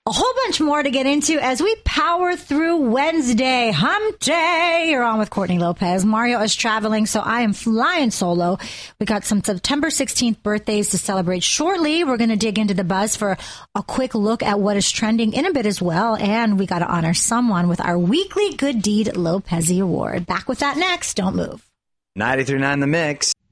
A whole bunch more to get into as we power through Wednesday. Hump Day. You're on with Courtney Lopez. Mario is traveling, so I am flying solo. We got some September 16th birthdays to celebrate shortly. We're going to dig into the buzz for a quick look at what is trending in a bit as well. And we got to honor someone with our weekly Good Deed Lopez Award. Back with that next. Don't move. 93.9 The Mix.